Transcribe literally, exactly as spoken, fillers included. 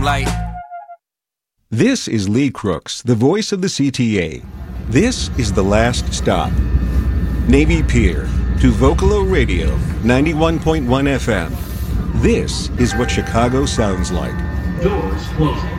like. This is Lee Crooks, the voice of the C T A. This is The Last Stop. Navy Pier to Vocalo Radio, ninety-one point one F M. This is what Chicago sounds like. Doors closing.